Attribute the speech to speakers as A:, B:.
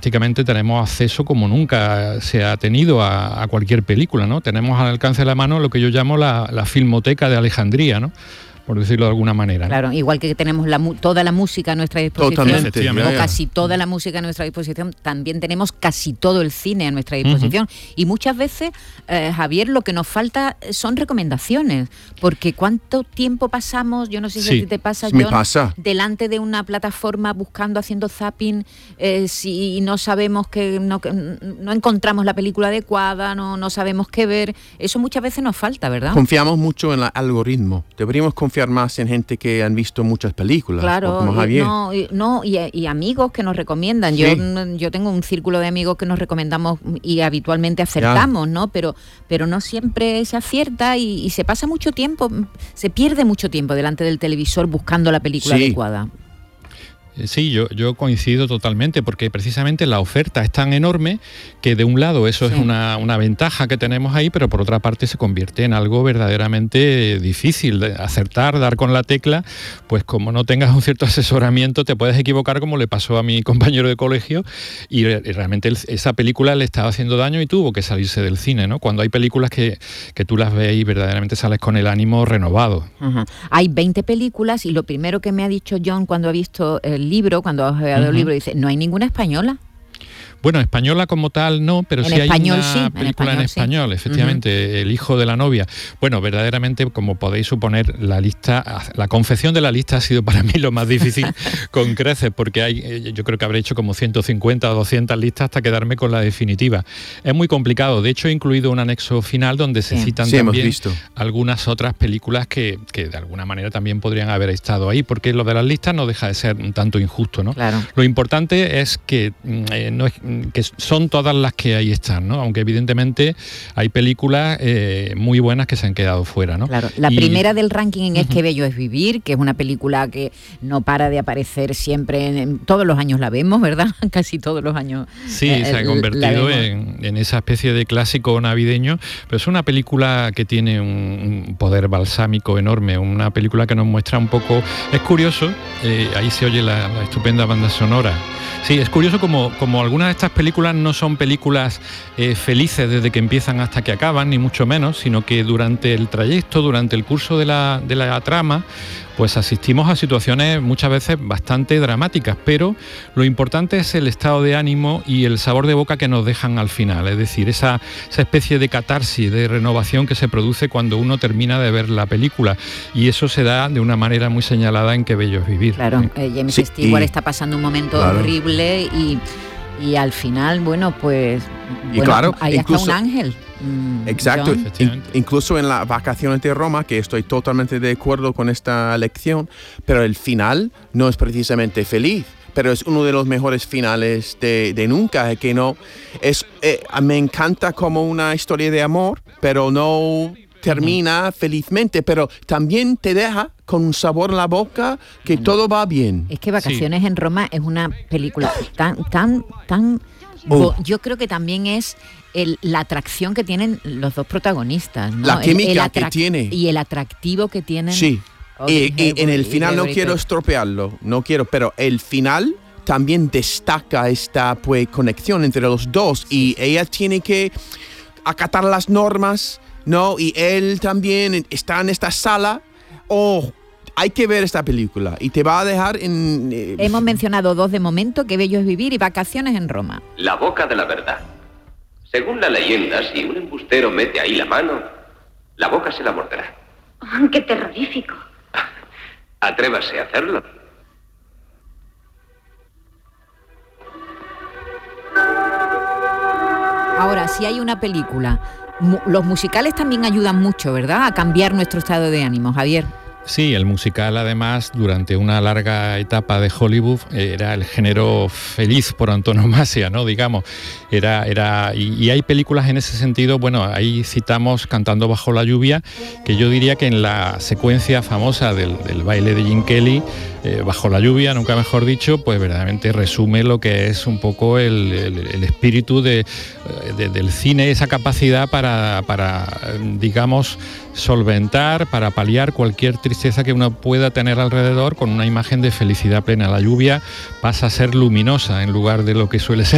A: prácticamente tenemos acceso como nunca se ha tenido a cualquier película, ¿no? Tenemos al alcance de la mano lo que yo llamo la filmoteca de Alejandría, ¿no? Por decirlo de alguna manera, ¿no?
B: Claro, igual que tenemos toda la música a nuestra disposición, o casi toda la música a nuestra disposición, también tenemos casi todo el cine a nuestra disposición. Y muchas veces, Javier, lo que nos falta son recomendaciones, porque ¿cuánto tiempo pasamos? Yo no sé si a ti te pasa, John, delante de una plataforma buscando, haciendo zapping, si no sabemos que no encontramos la película adecuada, no sabemos qué ver. Eso muchas veces nos falta, ¿verdad?
C: Confiamos mucho en el algoritmo. Deberíamos confiar más en gente que han visto muchas películas.
B: Claro,
C: como Javier.
B: Y amigos que nos recomiendan. Sí. Yo tengo un círculo de amigos que nos recomendamos y habitualmente acertamos, ¿no? Pero no siempre se acierta y se pasa mucho tiempo, se pierde mucho tiempo delante del televisor buscando la película adecuada.
A: Sí, yo coincido totalmente, porque precisamente la oferta es tan enorme que de un lado eso es una ventaja que tenemos ahí, pero por otra parte se convierte en algo verdaderamente difícil de acertar, dar con la tecla. Pues como no tengas un cierto asesoramiento te puedes equivocar, como le pasó a mi compañero de colegio, y realmente esa película le estaba haciendo daño y tuvo que salirse del cine, ¿no? Cuando hay películas que tú las ves y verdaderamente sales con el ánimo renovado.
B: Uh-huh. Hay 20 películas y lo primero que me ha dicho John cuando ha visto el libro, cuando ha ojeado el libro, dice, ¿no hay ninguna española?
A: Bueno, española como tal no, pero sí hay una película en español, efectivamente, El hijo de la novia. Bueno, verdaderamente, como podéis suponer, la confección de la lista ha sido para mí lo más difícil con creces, porque yo creo que habré hecho como 150 o 200 listas hasta quedarme con la definitiva. Es muy complicado, de hecho he incluido un anexo final donde se citan también algunas otras películas que de alguna manera también podrían haber estado ahí, porque lo de las listas no deja de ser un tanto injusto, ¿no?
B: Claro.
A: Lo importante es que que son todas las que ahí están, ¿no? Aunque evidentemente hay películas muy buenas que se han quedado fuera, ¿no?
B: Claro, la primera del ranking es Qué bello es vivir, que es una película que no para de aparecer siempre, todos los años la vemos, ¿verdad? Casi todos los años.
A: Sí, se ha convertido en esa especie de clásico navideño, pero es una película que tiene un poder balsámico enorme, una película que nos muestra un poco, es curioso, ahí se oye la estupenda banda sonora. Sí, es curioso como algunas de estas películas no son películas felices desde que empiezan hasta que acaban, ni mucho menos, sino que durante el trayecto, durante el curso de la trama, pues asistimos a situaciones muchas veces bastante dramáticas, pero lo importante es el estado de ánimo y el sabor de boca que nos dejan al final, es decir, esa especie de catarsis, de renovación que se produce cuando uno termina de ver la película, y eso se da de una manera muy señalada en Qué bello es vivir.
B: Claro, James Stewart está pasando un momento horrible y al final, ahí está un ángel.
C: Exacto, incluso en las vacaciones de Roma, que estoy totalmente de acuerdo con esta lección, pero el final no es precisamente feliz, pero es uno de los mejores finales de nunca, que no es, me encanta como una historia de amor, pero no termina felizmente, pero también te deja con un sabor en la boca que todo va bien.
B: Es que Vacaciones en Roma es una película tan yo creo que también es la atracción que tienen los dos protagonistas, ¿no?
C: La química que tiene.
B: Y el atractivo que tienen.
C: Sí, y en el final no quiero estropearlo, pero el final también destaca esta conexión entre los dos, y ella tiene que acatar las normas, ¿no? Y él también está en esta sala. Hay que ver esta película y te va a dejar en...
B: Hemos mencionado dos de momento, Qué bello es vivir y Vacaciones en Roma.
D: La boca de la verdad. Según la leyenda, si un embustero mete ahí la mano, la boca se la morderá.
E: Oh, ¡qué terrorífico!
D: Atrévase a hacerlo.
B: Ahora, si hay una película, los musicales también ayudan mucho, ¿verdad?, a cambiar nuestro estado de ánimo, Javier.
A: Sí, el musical además durante una larga etapa de Hollywood era el género feliz por antonomasia, ¿no? Digamos, y hay películas en ese sentido. Bueno, ahí citamos Cantando bajo la lluvia, que yo diría que en la secuencia famosa del baile de Gene Kelly, Bajo la lluvia, nunca mejor dicho, pues verdaderamente resume lo que es un poco el espíritu del cine, esa capacidad para digamos, solventar, para paliar cualquier tristeza que uno pueda tener alrededor con una imagen de felicidad plena. La lluvia pasa a ser luminosa en lugar de lo que suele ser